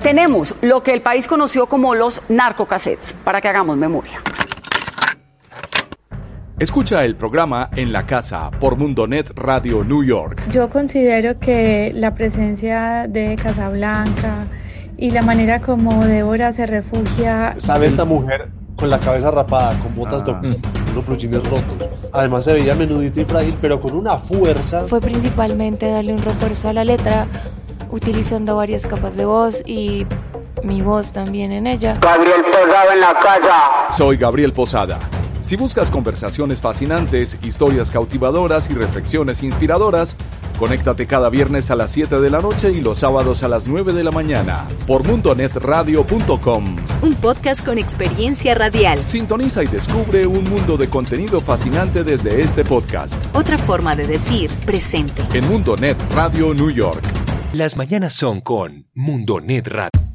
Tenemos lo que el país conoció como los narcocassettes, para que hagamos memoria. Escucha el programa En la Casa por Mundonet Radio New York. Yo considero que la presencia de Casablanca y la manera como Débora se refugia... ¿Sabe esta mujer con la cabeza rapada, con botas de unos blue jeans rotos? Además se veía menudita y frágil, pero con una fuerza. Fue principalmente darle un refuerzo a la letra, utilizando varias capas de voz y mi voz también en ella. Gabriel Posada en la casa. Soy Gabriel Posada. Si buscas conversaciones fascinantes, historias cautivadoras y reflexiones inspiradoras, conéctate cada viernes a las 7 de la noche y los sábados a las 9 de la mañana por mundonetradio.com. Un podcast con experiencia radial. Sintoniza y descubre un mundo de contenido fascinante desde este podcast. Otra forma de decir presente. En Mundonet Radio New York. Las mañanas son con Mundonet Radio.